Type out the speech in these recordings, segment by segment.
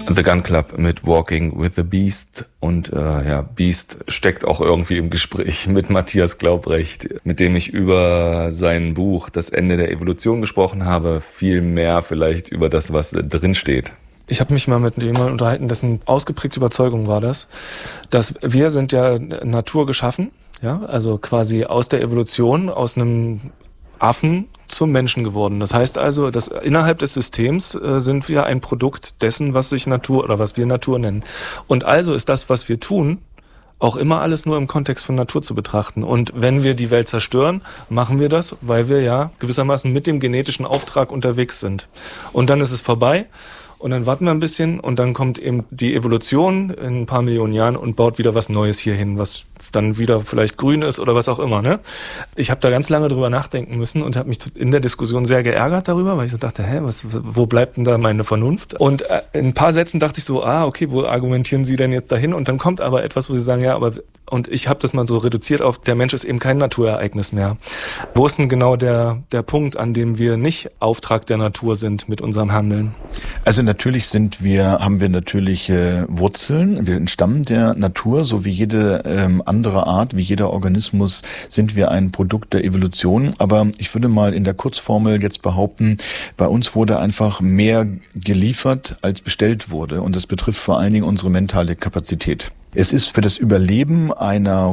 The Gun Club mit Walking with the Beast und Beast steckt auch irgendwie im Gespräch mit Matthias Glaubrecht, mit dem ich über sein Buch Das Ende der Evolution gesprochen habe, viel mehr vielleicht über das, was drin steht. Ich habe mich mal mit jemandem unterhalten, dessen ausgeprägte Überzeugung war das, dass wir sind ja Natur geschaffen, ja, also quasi aus der Evolution, aus einem Affen zum Menschen geworden. Das heißt also, dass innerhalb des Systems sind wir ein Produkt dessen, was sich Natur oder was wir Natur nennen. Und also ist das, was wir tun, auch immer alles nur im Kontext von Natur zu betrachten. Und wenn wir die Welt zerstören, machen wir das, weil wir ja gewissermaßen mit dem genetischen Auftrag unterwegs sind. Und dann ist es vorbei. Und dann warten wir ein bisschen und dann kommt eben die Evolution in ein paar Millionen Jahren und baut wieder was Neues hier hin, was dann wieder vielleicht grün ist oder was auch immer. Ne? Ich habe da ganz lange drüber nachdenken müssen und habe mich in der Diskussion sehr geärgert darüber, weil ich so dachte, wo bleibt denn da meine Vernunft? Und in ein paar Sätzen dachte ich so, okay, wo argumentieren Sie denn jetzt dahin? Und dann kommt aber etwas, wo Sie sagen, und ich habe das mal so reduziert auf, der Mensch ist eben kein Naturereignis mehr. Wo ist denn genau der Punkt, an dem wir nicht Auftrag der Natur sind mit unserem Handeln? Also natürlich haben wir natürliche Wurzeln, wir entstammen der Natur, so wie jede andere Art, wie jeder Organismus sind wir ein Produkt der Evolution. Aber ich würde mal in der Kurzformel jetzt behaupten, bei uns wurde einfach mehr geliefert, als bestellt wurde. Und das betrifft vor allen Dingen unsere mentale Kapazität. Es ist für das Überleben einer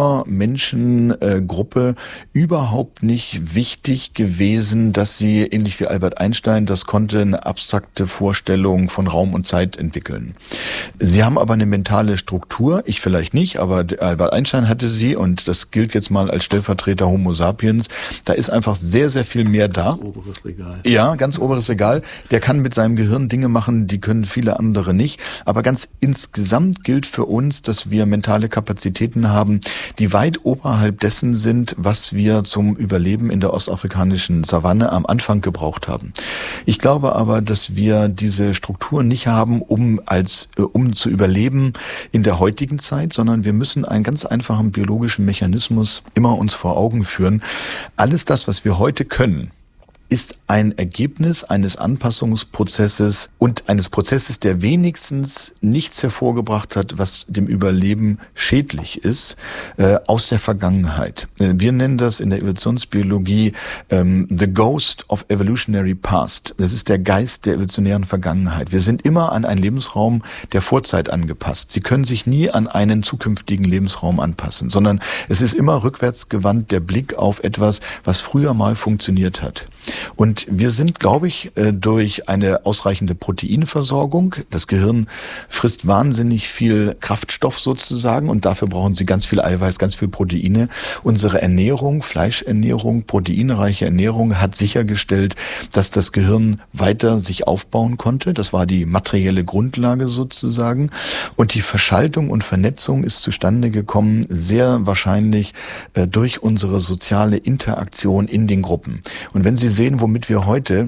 Vormenschengruppe überhaupt nicht wichtig gewesen, dass sie, ähnlich wie Albert Einstein, das konnte, eine abstrakte Vorstellung von Raum und Zeit entwickeln. Sie haben aber eine mentale Struktur, ich vielleicht nicht, aber Albert Einstein hatte sie und das gilt jetzt mal als Stellvertreter Homo sapiens. Da ist einfach sehr, sehr viel mehr da. Ganz oberes Regal. Ja, ganz oberes Regal. Der kann mit seinem Gehirn Dinge machen, die können viele andere nicht. Aber ganz insgesamt gilt für uns, dass wir mentale Kapazitäten haben, die weit oberhalb dessen sind, was wir zum Überleben in der ostafrikanischen Savanne am Anfang gebraucht haben. Ich glaube aber, dass wir diese Struktur nicht haben, um zu überleben in der heutigen Zeit, sondern wir müssen einen ganz einfachen biologischen Mechanismus immer uns vor Augen führen. Alles das, was wir heute können, ist ein Ergebnis eines Anpassungsprozesses und eines Prozesses, der wenigstens nichts hervorgebracht hat, was dem Überleben schädlich ist, aus der Vergangenheit. Wir nennen das in der Evolutionsbiologie the ghost of evolutionary past. Das ist der Geist der evolutionären Vergangenheit. Wir sind immer an einen Lebensraum der Vorzeit angepasst. Sie können sich nie an einen zukünftigen Lebensraum anpassen, sondern es ist immer rückwärtsgewandt der Blick auf etwas, was früher mal funktioniert hat. Und wir sind, glaube ich, durch eine ausreichende Proteinversorgung, das Gehirn frisst wahnsinnig viel Kraftstoff sozusagen und dafür brauchen sie ganz viel Eiweiß, ganz viel Proteine. Unsere Ernährung, Fleischernährung, proteinreiche Ernährung hat sichergestellt, dass das Gehirn weiter sich aufbauen konnte. Das war die materielle Grundlage sozusagen. Und die Verschaltung und Vernetzung ist zustande gekommen, sehr wahrscheinlich durch unsere soziale Interaktion in den Gruppen. Und wenn Sie sehen, womit wir heute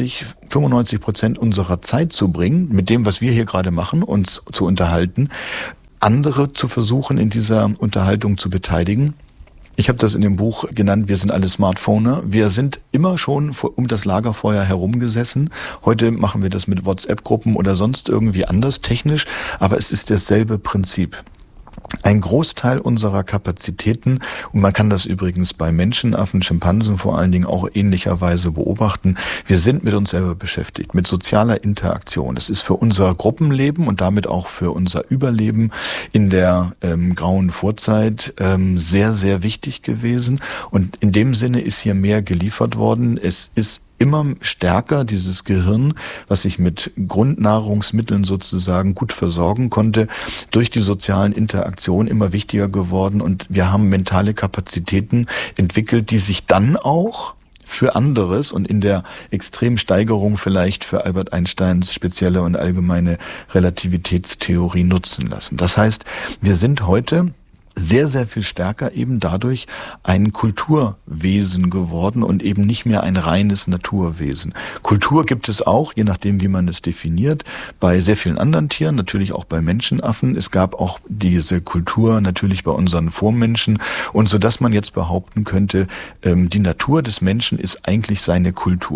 95% unserer Zeit zubringen, mit dem, was wir hier gerade machen, uns zu unterhalten, andere zu versuchen, in dieser Unterhaltung zu beteiligen. Ich habe das in dem Buch genannt, wir sind alle Smartphoner. Wir sind immer schon um das Lagerfeuer herumgesessen. Heute machen wir das mit WhatsApp-Gruppen oder sonst irgendwie anders technisch, aber es ist dasselbe Prinzip. Ein Großteil unserer Kapazitäten, und man kann das übrigens bei Menschenaffen, Schimpansen vor allen Dingen auch ähnlicherweise beobachten, wir sind mit uns selber beschäftigt, mit sozialer Interaktion. Das ist für unser Gruppenleben und damit auch für unser Überleben in der grauen Vorzeit sehr, sehr wichtig gewesen. Und in dem Sinne ist hier mehr geliefert worden. Es ist immer stärker dieses Gehirn, was sich mit Grundnahrungsmitteln sozusagen gut versorgen konnte, durch die sozialen Interaktionen immer wichtiger geworden und wir haben mentale Kapazitäten entwickelt, die sich dann auch für anderes und in der Extremsteigerung vielleicht für Albert Einsteins spezielle und allgemeine Relativitätstheorie nutzen lassen. Das heißt, wir sind heute sehr, sehr viel stärker eben dadurch ein Kulturwesen geworden und eben nicht mehr ein reines Naturwesen. Kultur gibt es auch, je nachdem, wie man es definiert, bei sehr vielen anderen Tieren, natürlich auch bei Menschenaffen. Es gab auch diese Kultur natürlich bei unseren Vormenschen und so dass man jetzt behaupten könnte, die Natur des Menschen ist eigentlich seine Kultur.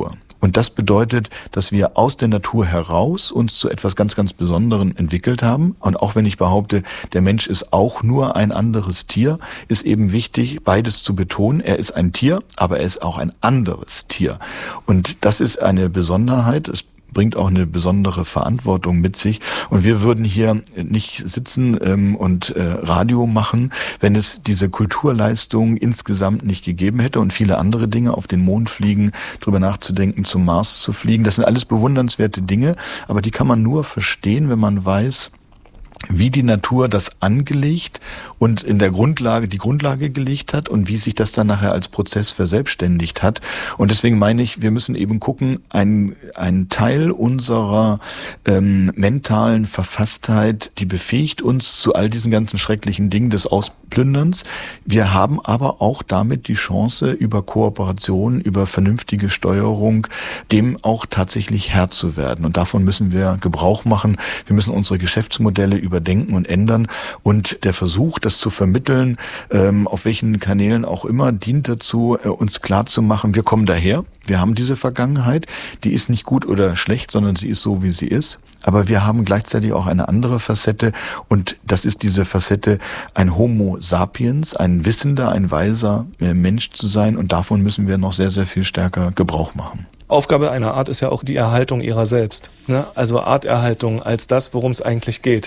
Und das bedeutet, dass wir aus der Natur heraus uns zu etwas ganz, ganz Besonderem entwickelt haben. Und auch wenn ich behaupte, der Mensch ist auch nur ein anderes Tier, ist eben wichtig, beides zu betonen. Er ist ein Tier, aber er ist auch ein anderes Tier. Und das ist eine Besonderheit. Es bringt auch eine besondere Verantwortung mit sich. Und wir würden hier nicht sitzen und Radio machen, wenn es diese Kulturleistung insgesamt nicht gegeben hätte und viele andere Dinge, auf den Mond fliegen, drüber nachzudenken, zum Mars zu fliegen. Das sind alles bewundernswerte Dinge, aber die kann man nur verstehen, wenn man weiß, wie die Natur das angelegt und in der Grundlage die Grundlage gelegt hat und wie sich das dann nachher als Prozess verselbstständigt hat. Und deswegen meine ich, wir müssen eben gucken, ein Teil unserer mentalen Verfasstheit, die befähigt uns zu all diesen ganzen schrecklichen Dingen des Ausplünderns. Wir haben aber auch damit die Chance, über Kooperation, über vernünftige Steuerung, dem auch tatsächlich Herr zu werden. Und davon müssen wir Gebrauch machen. Wir müssen unsere Geschäftsmodelle überdenken und ändern. Und der Versuch, das zu vermitteln, auf welchen Kanälen auch immer, dient dazu, uns klarzumachen, wir kommen daher. Wir haben diese Vergangenheit, die ist nicht gut oder schlecht, sondern sie ist so, wie sie ist. Aber wir haben gleichzeitig auch eine andere Facette und das ist diese Facette, ein Homo sapiens, ein wissender, ein weiser Mensch zu sein und davon müssen wir noch sehr, sehr viel stärker Gebrauch machen. Aufgabe einer Art ist ja auch die Erhaltung ihrer selbst. Ne? Also Arterhaltung als das, worum es eigentlich geht.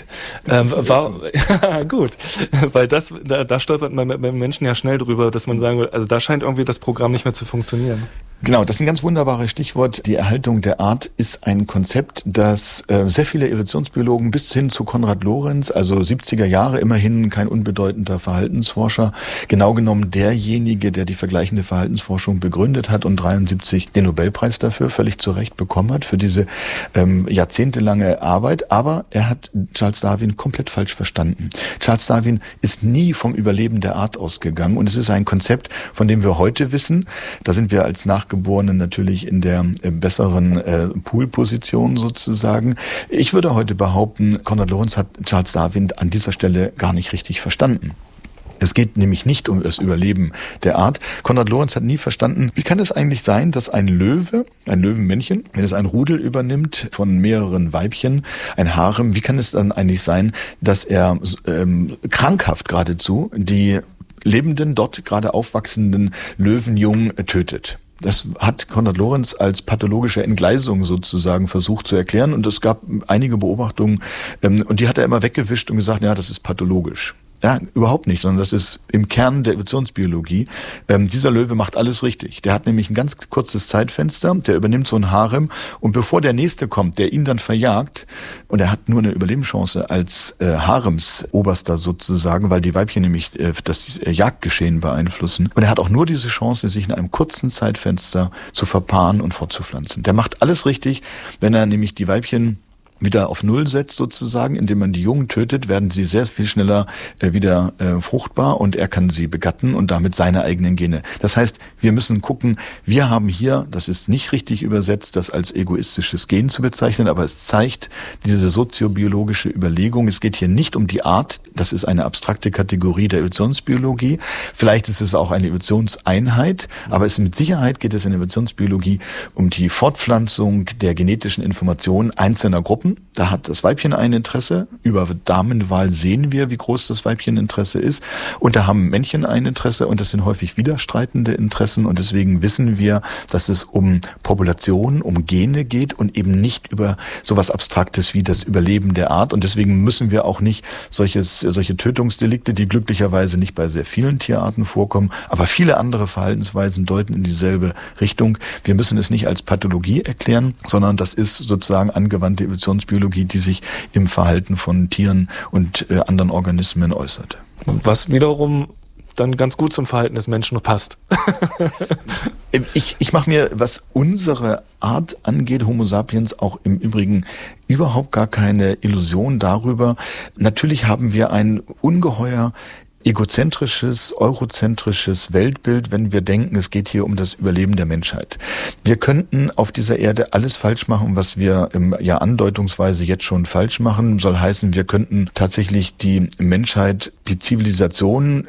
Gut, weil da stolpert man mit Menschen ja schnell drüber, dass man sagen will, also da scheint irgendwie das Programm nicht mehr zu funktionieren. Genau, das ist ein ganz wunderbares Stichwort. Die Erhaltung der Art ist ein Konzept, das sehr viele Evolutionsbiologen bis hin zu Konrad Lorenz, also 70er Jahre, immerhin kein unbedeutender Verhaltensforscher, genau genommen derjenige, der die vergleichende Verhaltensforschung begründet hat und 73 den Nobelpreis dafür völlig zu Recht bekommen hat, für diese jahrzehntelange Arbeit. Aber er hat Charles Darwin komplett falsch verstanden. Charles Darwin ist nie vom Überleben der Art ausgegangen und es ist ein Konzept, von dem wir heute wissen, da sind wir als Nachgeborenen natürlich in der besseren Poolposition sozusagen. Ich würde heute behaupten, Konrad Lorenz hat Charles Darwin an dieser Stelle gar nicht richtig verstanden. Es geht nämlich nicht um das Überleben der Art. Konrad Lorenz hat nie verstanden, wie kann es eigentlich sein, dass ein Löwe, ein Löwenmännchen, wenn es ein Rudel übernimmt von mehreren Weibchen, ein Harem, wie kann es dann eigentlich sein, dass er krankhaft geradezu die lebenden, dort gerade aufwachsenden Löwenjungen tötet? Das hat Konrad Lorenz als pathologische Entgleisung sozusagen versucht zu erklären und es gab einige Beobachtungen und die hat er immer weggewischt und gesagt, ja, das ist pathologisch. Ja, überhaupt nicht, sondern das ist im Kern der Evolutionsbiologie. Dieser Löwe macht alles richtig. Der hat nämlich ein ganz kurzes Zeitfenster, der übernimmt so ein Harem und bevor der Nächste kommt, der ihn dann verjagt, und er hat nur eine Überlebenschance als Haremsoberster sozusagen, weil die Weibchen nämlich das Jagdgeschehen beeinflussen. Und er hat auch nur diese Chance, sich in einem kurzen Zeitfenster zu verpaaren und fortzupflanzen. Der macht alles richtig, wenn er nämlich die Weibchen wieder auf Null setzt sozusagen, indem man die Jungen tötet, werden sie sehr viel schneller wieder fruchtbar und er kann sie begatten und damit seine eigenen Gene. Das heißt, wir müssen gucken, wir haben hier, das ist nicht richtig übersetzt, das als egoistisches Gen zu bezeichnen, aber es zeigt diese soziobiologische Überlegung. Es geht hier nicht um die Art, das ist eine abstrakte Kategorie der Evolutionsbiologie. Vielleicht ist es auch eine Evolutionseinheit, aber mit Sicherheit geht es in der Evolutionsbiologie um die Fortpflanzung der genetischen Informationen einzelner Gruppen. Da hat das Weibchen ein Interesse. Über Damenwahl sehen wir, wie groß das Weibcheninteresse ist. Und da haben Männchen ein Interesse und das sind häufig widerstreitende Interessen. Und deswegen wissen wir, dass es um Population, um Gene geht und eben nicht über sowas Abstraktes wie das Überleben der Art. Und deswegen müssen wir auch nicht solche Tötungsdelikte, die glücklicherweise nicht bei sehr vielen Tierarten vorkommen, aber viele andere Verhaltensweisen deuten in dieselbe Richtung. Wir müssen es nicht als Pathologie erklären, sondern das ist sozusagen angewandte Evolutionsbiologie, die sich im Verhalten von Tieren und anderen Organismen äußert. Was wiederum dann ganz gut zum Verhalten des Menschen passt. Ich mache mir, was unsere Art angeht, Homo sapiens, auch im Übrigen überhaupt gar keine Illusion darüber. Natürlich haben wir ein ungeheuer egozentrisches, eurozentrisches Weltbild, wenn wir denken, es geht hier um das Überleben der Menschheit. Wir könnten auf dieser Erde alles falsch machen, was wir ja andeutungsweise jetzt schon falsch machen. Soll heißen, wir könnten tatsächlich die Menschheit, die Zivilisation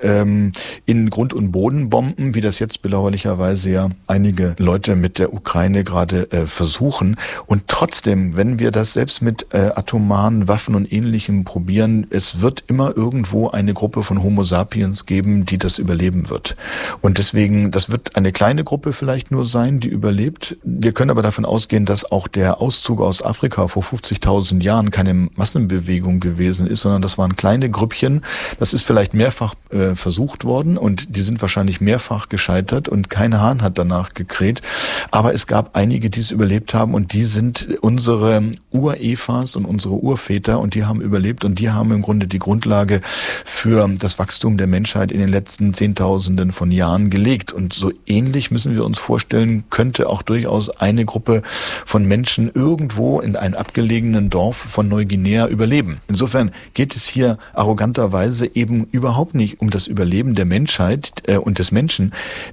in Grund und Boden bomben, wie das jetzt bedauerlicherweise ja einige Leute mit der Ukraine gerade versuchen. Und trotzdem, wenn wir das selbst mit atomaren Waffen und Ähnlichem probieren, es wird immer irgendwo eine Gruppe von Homo Sapiens geben, die das überleben wird. Und deswegen, das wird eine kleine Gruppe vielleicht nur sein, die überlebt. Wir können aber davon ausgehen, dass auch der Auszug aus Afrika vor 50.000 Jahren keine Massenbewegung gewesen ist, sondern das waren kleine Grüppchen. Das ist vielleicht mehrfach versucht worden und die sind wahrscheinlich mehrfach gescheitert und kein Hahn hat danach gekräht. Aber es gab einige, die es überlebt haben und die sind unsere Ur-Evas und unsere Urväter und die haben überlebt und die haben im Grunde die Grundlage für das Wachstum der Menschheit in den letzten Zehntausenden von Jahren gelegt. Und so ähnlich müssen wir uns vorstellen, könnte auch durchaus eine Gruppe von Menschen irgendwo in einem abgelegenen Dorf von Neuguinea überleben. Insofern geht es hier arroganterweise eben überhaupt nicht um das Überleben der Menschheit und des Menschen.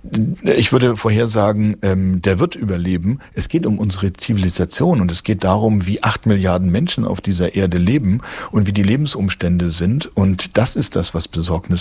Ich würde vorhersagen, der wird überleben. Es geht um unsere Zivilisation und es geht darum, wie 8 Milliarden Menschen auf dieser Erde leben und wie die Lebensumstände sind. Und das ist das, was besorgniserregend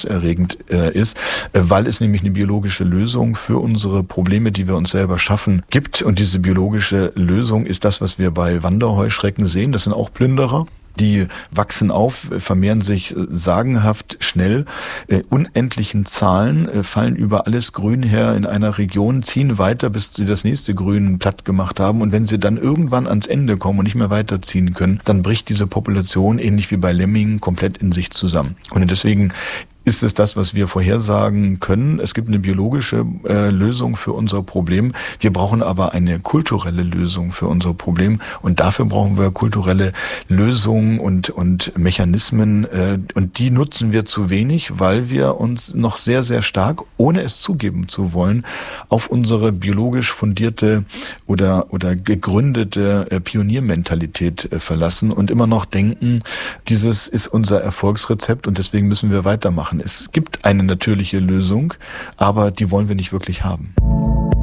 ist, weil es nämlich eine biologische Lösung für unsere Probleme, die wir uns selber schaffen, gibt. Und diese biologische Lösung ist das, was wir bei Wanderheuschrecken sehen. Das sind auch Plünderer. Die wachsen auf, vermehren sich sagenhaft schnell, unendlichen Zahlen, fallen über alles Grün her in einer Region, ziehen weiter, bis sie das nächste Grün platt gemacht haben. Und wenn sie dann irgendwann ans Ende kommen und nicht mehr weiterziehen können, dann bricht diese Population, ähnlich wie bei Lemmingen, komplett in sich zusammen. Und deswegen ist es das, was wir vorhersagen können. Es gibt eine biologische Lösung für unser Problem. Wir brauchen aber eine kulturelle Lösung für unser Problem. Und dafür brauchen wir kulturelle Lösungen und Mechanismen. Und die nutzen wir zu wenig, weil wir uns noch sehr, sehr stark, ohne es zugeben zu wollen, auf unsere biologisch fundierte oder gegründete Pioniermentalität verlassen und immer noch denken, dieses ist unser Erfolgsrezept und deswegen müssen wir weitermachen. Es gibt eine natürliche Lösung, aber die wollen wir nicht wirklich haben.